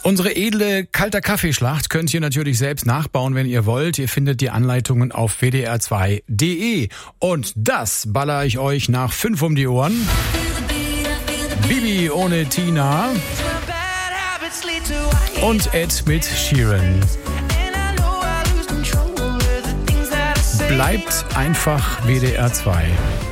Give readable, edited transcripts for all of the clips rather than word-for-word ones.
Unsere edle kalter Kaffeeschlacht könnt ihr natürlich selbst nachbauen, wenn ihr wollt. Ihr findet die Anleitungen auf wdr2.de. Und das baller ich euch nach 5 um die Ohren. Bibi ohne Tina und Ed mit Sheeran. Bleibt einfach WDR 2.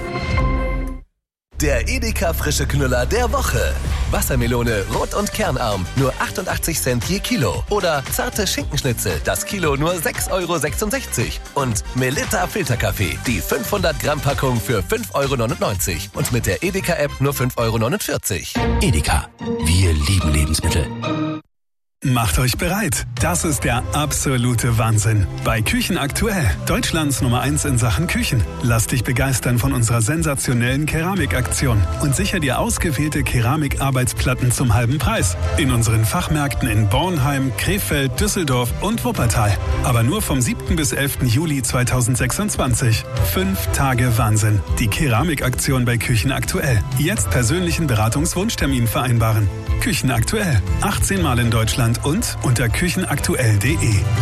Der Edeka frische Knüller der Woche. Wassermelone rot und kernarm, nur 88 Cent je Kilo. Oder zarte Schinkenschnitzel, das Kilo nur 6,66 €. Und Melitta Filterkaffee, die 500 Gramm Packung für 5,99 €. Und mit der Edeka-App nur 5,49 €. Edeka, wir lieben Lebensmittel. Macht euch bereit. Das ist der absolute Wahnsinn. Bei Küchen aktuell, Deutschlands Nummer 1 in Sachen Küchen. Lass dich begeistern von unserer sensationellen Keramikaktion und sicher dir ausgewählte Keramikarbeitsplatten zum halben Preis. In unseren Fachmärkten in Bornheim, Krefeld, Düsseldorf und Wuppertal. Aber nur vom 7. bis 11. Juli 2026. 5 Tage Wahnsinn. Die Keramikaktion bei Küchen aktuell. Jetzt persönlichen Beratungswunschtermin vereinbaren. Küchen aktuell. 18 Mal in Deutschland und unter küchenaktuell.de.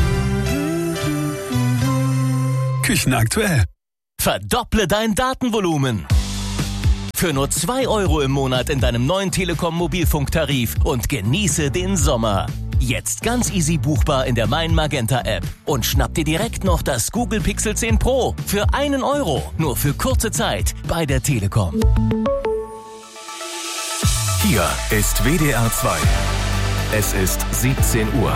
Küchen aktuell. Verdopple dein Datenvolumen. Für nur 2 € im Monat in deinem neuen Telekom-Mobilfunktarif und genieße den Sommer. Jetzt ganz easy buchbar in der Mein Magenta App. Und schnapp dir direkt noch das Google Pixel 10 Pro für 1 €. Nur für kurze Zeit bei der Telekom. Hier ist WDR 2. Es ist 17 Uhr.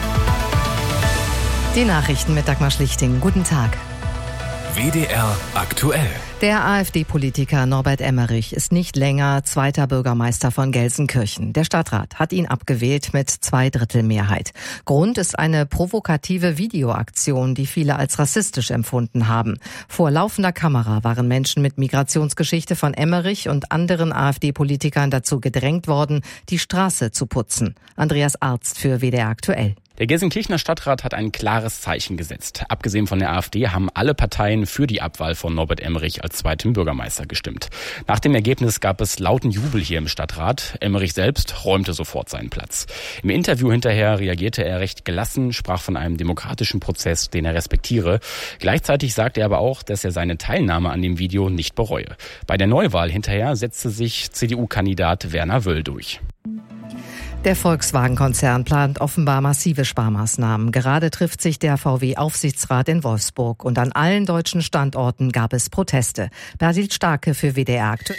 Die Nachrichten mit Dagmar Schlichting. Guten Tag. WDR aktuell. Der AfD-Politiker Norbert Emmerich ist nicht länger zweiter Bürgermeister von Gelsenkirchen. Der Stadtrat hat ihn abgewählt mit 2/3 Mehrheit. Grund ist eine provokative Videoaktion, die viele als rassistisch empfunden haben. Vor laufender Kamera waren Menschen mit Migrationsgeschichte von Emmerich und anderen AfD-Politikern dazu gedrängt worden, die Straße zu putzen. Andreas Arzt für WDR aktuell. Der Gelsenkirchener Stadtrat hat ein klares Zeichen gesetzt. Abgesehen von der AfD haben alle Parteien für die Abwahl von Norbert Emmerich als zweiten Bürgermeister gestimmt. Nach dem Ergebnis gab es lauten Jubel hier im Stadtrat. Emmerich selbst räumte sofort seinen Platz. Im Interview hinterher reagierte er recht gelassen, sprach von einem demokratischen Prozess, den er respektiere. Gleichzeitig sagte er aber auch, dass er seine Teilnahme an dem Video nicht bereue. Bei der Neuwahl hinterher setzte sich CDU-Kandidat Werner Wöll durch. Der Volkswagen-Konzern plant offenbar massive Sparmaßnahmen. Gerade trifft sich der VW-Aufsichtsrat in Wolfsburg und an allen deutschen Standorten gab es Proteste. Bertil Starke für WDR aktuell.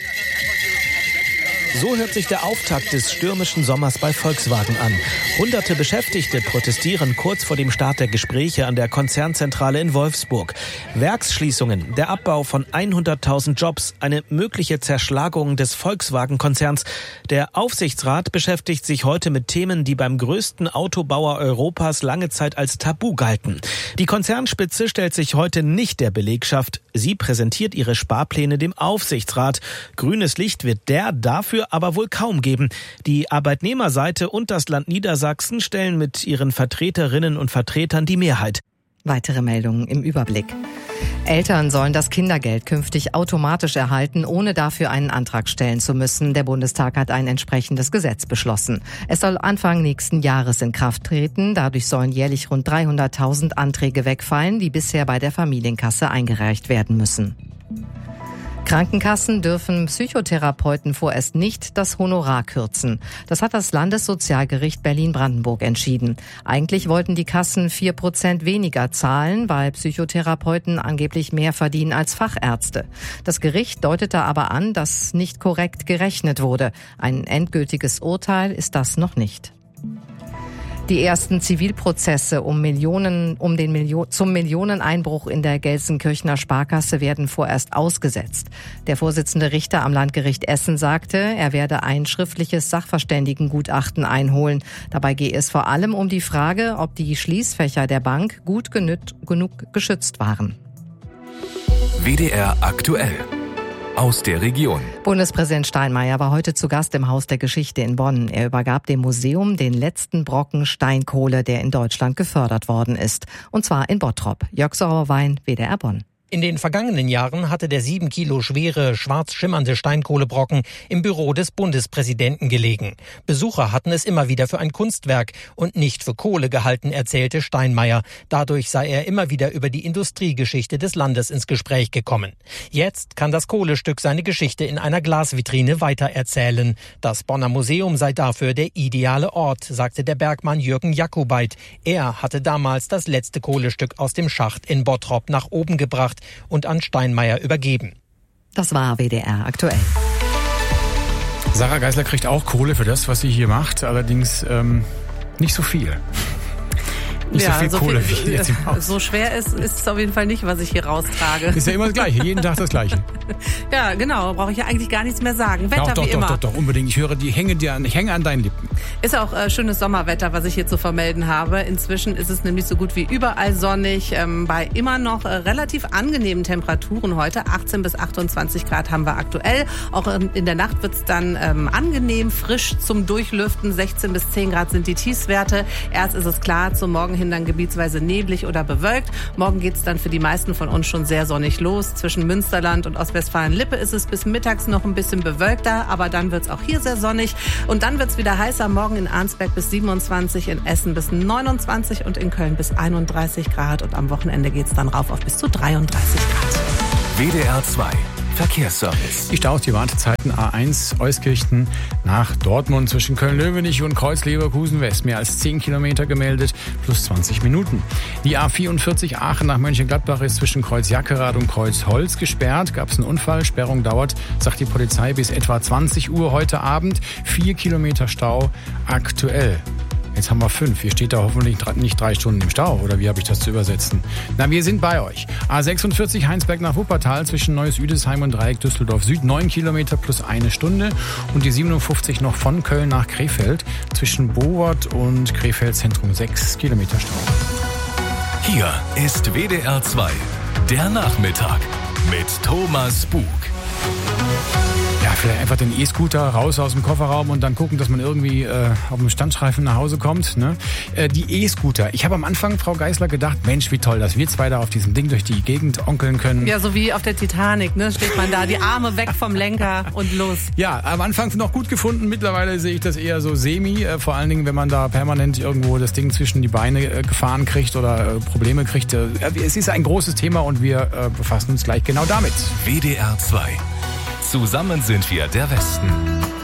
So hört sich der Auftakt des stürmischen Sommers bei Volkswagen an. Hunderte Beschäftigte protestieren kurz vor dem Start der Gespräche an der Konzernzentrale in Wolfsburg. Werksschließungen, der Abbau von 100.000 Jobs, eine mögliche Zerschlagung des Volkswagen-Konzerns. Der Aufsichtsrat beschäftigt sich heute mit Themen, die beim größten Autobauer Europas lange Zeit als Tabu galten. Die Konzernspitze stellt sich heute nicht der Belegschaft. Sie präsentiert ihre Sparpläne dem Aufsichtsrat. Grünes Licht wird der dafür aber wohl kaum geben. Die Arbeitnehmerseite und das Land Niedersachsen stellen mit ihren Vertreterinnen und Vertretern die Mehrheit. Weitere Meldungen im Überblick. Eltern sollen das Kindergeld künftig automatisch erhalten, ohne dafür einen Antrag stellen zu müssen. Der Bundestag hat ein entsprechendes Gesetz beschlossen. Es soll Anfang nächsten Jahres in Kraft treten. Dadurch sollen jährlich rund 300.000 Anträge wegfallen, die bisher bei der Familienkasse eingereicht werden müssen. Krankenkassen dürfen Psychotherapeuten vorerst nicht das Honorar kürzen. Das hat das Landessozialgericht Berlin-Brandenburg entschieden. Eigentlich wollten die Kassen 4% weniger zahlen, weil Psychotherapeuten angeblich mehr verdienen als Fachärzte. Das Gericht deutete aber an, dass nicht korrekt gerechnet wurde. Ein endgültiges Urteil ist das noch nicht. Die ersten Zivilprozesse zum Millioneneinbruch in der Gelsenkirchener Sparkasse werden vorerst ausgesetzt. Der Vorsitzende Richter am Landgericht Essen sagte, er werde ein schriftliches Sachverständigengutachten einholen. Dabei gehe es vor allem um die Frage, ob die Schließfächer der Bank gut genug geschützt waren. WDR aktuell. Aus der Region. Bundespräsident Steinmeier war heute zu Gast im Haus der Geschichte in Bonn. Er übergab dem Museum den letzten Brocken Steinkohle, der in Deutschland gefördert worden ist. Und zwar in Bottrop. Jörg Sauerwein, WDR Bonn. In den vergangenen Jahren hatte der 7 Kilo schwere, schwarz schimmernde Steinkohlebrocken im Büro des Bundespräsidenten gelegen. Besucher hatten es immer wieder für ein Kunstwerk und nicht für Kohle gehalten, erzählte Steinmeier. Dadurch sei er immer wieder über die Industriegeschichte des Landes ins Gespräch gekommen. Jetzt kann das Kohlestück seine Geschichte in einer Glasvitrine weitererzählen. Das Bonner Museum sei dafür der ideale Ort, sagte der Bergmann Jürgen Jakobait. Er hatte damals das letzte Kohlestück aus dem Schacht in Bottrop nach oben gebracht und an Steinmeier übergeben. Das war WDR aktuell. Sarah Geisler kriegt auch Kohle für das, was sie hier macht, allerdings nicht so viel. Nicht so viel Kohle wie jetzt im Haus. So schwer ist es auf jeden Fall nicht, was ich hier raustrage. Ist ja immer das Gleiche, jeden Tag das Gleiche. Ja, genau, brauche ich ja eigentlich gar nichts mehr sagen. Wetter doch, wie immer. Doch, unbedingt. Ich höre, ich hänge an deinen Lippen. Ist auch schönes Sommerwetter, was ich hier zu vermelden habe. Inzwischen ist es nämlich so gut wie überall sonnig, bei immer noch relativ angenehmen Temperaturen heute. 18 bis 28 Grad haben wir aktuell. Auch in der Nacht wird es dann angenehm, frisch zum Durchlüften. 16 bis 10 Grad sind die Tiefstwerte. Erst ist es klar, zum Morgen hin dann gebietsweise neblig oder bewölkt. Morgen geht es dann für die meisten von uns schon sehr sonnig los. Zwischen Münsterland und Ostwestfalen-Lippe ist es bis mittags noch ein bisschen bewölkter, aber dann wird es auch hier sehr sonnig. Und dann wird es wieder heißer. Morgen in Arnsberg bis 27, in Essen bis 29 und in Köln bis 31 Grad. Und am Wochenende geht es dann rauf auf bis zu 33 Grad. WDR 2 Verkehrsservice. Die Staus, die Wartezeiten A1 Euskirchen nach Dortmund zwischen Köln-Löwenich und Kreuz-Leverkusen-West. Mehr als 10 Kilometer gemeldet, plus 20 Minuten. Die A44 Aachen nach Mönchengladbach ist zwischen Kreuz Jackerath und Kreuz Holz gesperrt. Gab es einen Unfall, Sperrung dauert, sagt die Polizei, bis etwa 20 Uhr heute Abend. 4 Kilometer Stau aktuell. Jetzt haben wir 5. Hier steht da hoffentlich nicht 3 Stunden im Stau. Oder wie habe ich das zu übersetzen? Na, wir sind bei euch. A46 Heinsberg nach Wuppertal zwischen Neues Üdesheim und Dreieck Düsseldorf Süd. 9 Kilometer plus 1 Stunde. Und die 57 noch von Köln nach Krefeld zwischen Bowart und Krefeld Zentrum. 6 Kilometer Stau. Hier ist WDR 2. Der Nachmittag mit Thomas Bug. Ja, vielleicht einfach den E-Scooter raus aus dem Kofferraum und dann gucken, dass man irgendwie auf dem Standstreifen nach Hause kommt. Ne? Die E-Scooter. Ich habe am Anfang, Frau Geisler, gedacht, Mensch, wie toll, dass wir zwei da auf diesem Ding durch die Gegend onkeln können. Ja, so wie auf der Titanic, ne? Steht man da, die Arme weg vom Lenker und los. Ja, am Anfang noch gut gefunden. Mittlerweile sehe ich das eher so semi. Vor allen Dingen, wenn man da permanent irgendwo das Ding zwischen die Beine gefahren kriegt oder Probleme kriegt. Es ist ein großes Thema und wir befassen uns gleich genau damit. WDR 2. Zusammen sind wir der Westen.